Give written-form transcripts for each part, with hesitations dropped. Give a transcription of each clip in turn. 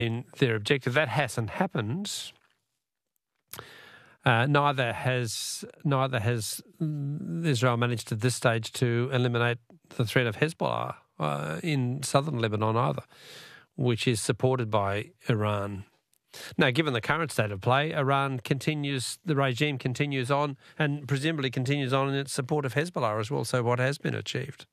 in their objective. That hasn't happened. Neither has Israel managed at this stage to eliminate the threat of Hezbollah in southern Lebanon either, which is supported by Iran. Now, given the current state of play, the regime continues on and presumably continues on in its support of Hezbollah as well, so what has been achieved?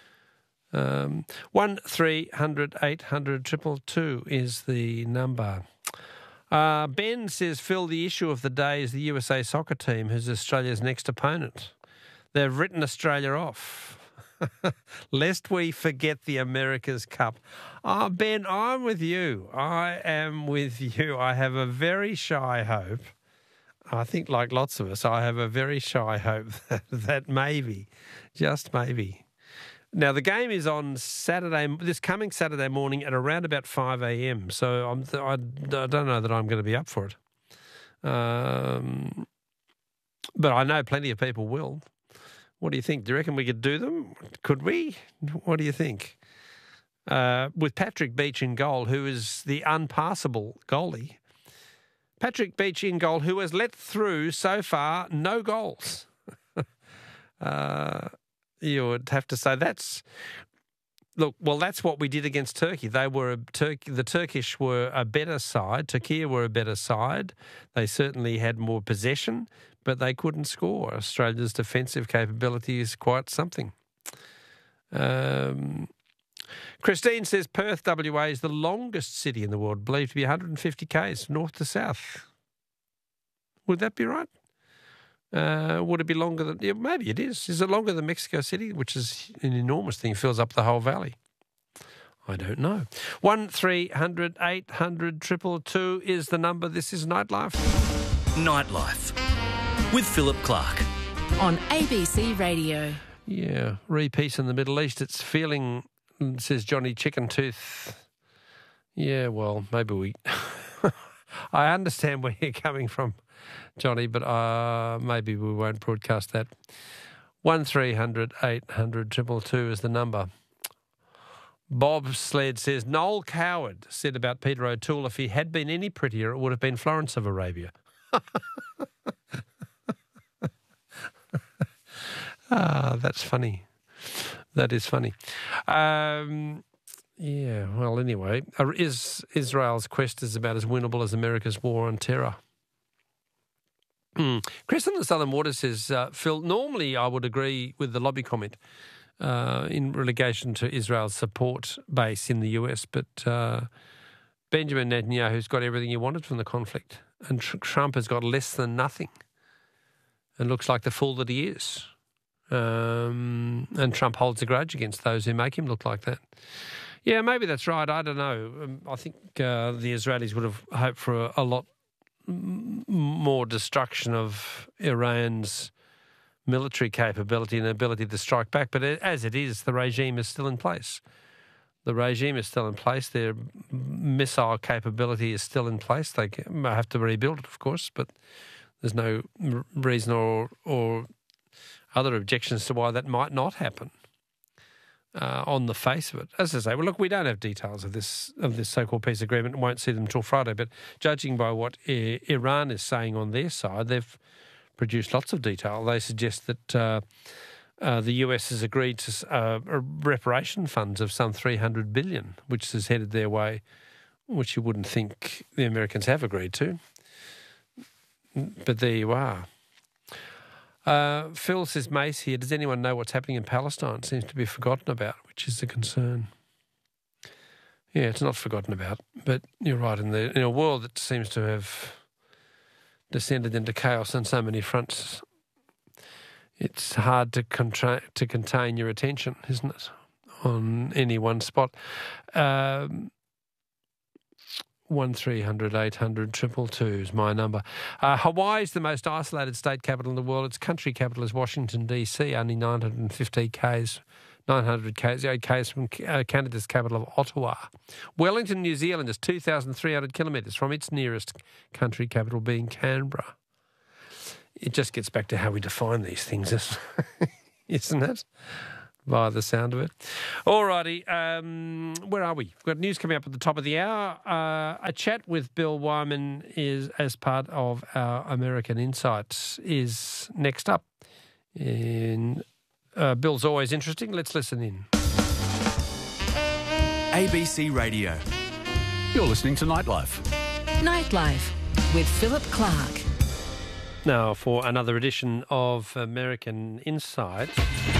1300 800 222 is the number. Ben says, Phil, the issue of the day is the USA soccer team, who's Australia's next opponent. They've written Australia off. Lest we forget the America's Cup. Ben, I'm with you. I am with you. I have a very shy hope. I think, like lots of us, I have a very shy hope that maybe, just maybe. Now, the game is on this coming Saturday morning at around about 5 a.m, so I don't know that I'm going to be up for it. But I know plenty of people will. What do you think? Do you reckon we could do them? Could we? What do you think? With Patrick Beach in goal, who is the unpassable goalie. Patrick Beach in goal, who has let through so far no goals. You would have to say that's what we did against Turkey. The Turkish were a better side. Turkey were a better side. They certainly had more possession, but they couldn't score. Australia's defensive capability is quite something. Christine says Perth, WA is the longest city in the world, believed to be 150 k's north to south. Would that be right? Would it be longer than... Yeah, maybe it is. Is it longer than Mexico City, which is an enormous thing, fills up the whole valley? I don't know. 1300 800 222 is the number. This is Nightlife. Nightlife with Philip Clark. On ABC Radio. Yeah, re-peace in the Middle East. It's feeling, says Johnny Chicken Tooth. Yeah, well, maybe we... I understand where you're coming from, Johnny, but maybe we won't broadcast that. 1300 800 222 is the number. Bob Sled says, Noel Coward said about Peter O'Toole, if he had been any prettier, it would have been Florence of Arabia. That's funny. That is funny. Yeah, well, anyway, Israel's quest is about as winnable as America's war on terror. Chris in the Southern Water says, Phil, normally I would agree with the lobby comment in relation to Israel's support base in the US, but Benjamin Netanyahu's got everything he wanted from the conflict, and Trump has got less than nothing and looks like the fool that he is. And Trump holds a grudge against those who make him look like that. Yeah, maybe that's right. I don't know. I think the Israelis would have hoped for a lot more destruction of Iran's military capability and ability to strike back. But as it is, the regime is still in place. The regime is still in place. Their missile capability is still in place. They have to rebuild it, of course, but there's no reason or other objections to why that might not happen. On the face of it. As I say, well, look, we don't have details of this so-called peace agreement and won't see them until Friday, but judging by what Iran is saying on their side, they've produced lots of detail. They suggest that the US has agreed to reparation funds of some $300 billion, which has headed their way, which you wouldn't think the Americans have agreed to. But there you are. Phil says, Mace here, does anyone know what's happening in Palestine? It seems to be forgotten about, which is a concern. Yeah, it's not forgotten about, but you're right. In a world that seems to have descended into chaos on so many fronts, it's hard to contain your attention, isn't it, on any one spot. 1300 800 222 is my number. Hawaii is the most isolated state capital in the world. Its country capital is Washington, D.C., only 900 k's from Canada's capital of Ottawa. Wellington, New Zealand is 2,300 kilometres from its nearest country capital being Canberra. It just gets back to how we define these things, isn't it? by the sound of it. All righty, where are we? We've got news coming up at the top of the hour. A chat with Bill Wyman is as part of our American Insights is next up. Bill's always interesting. Let's listen in. ABC Radio. You're listening to Nightlife. Nightlife with Philip Clark. Now for another edition of American Insight.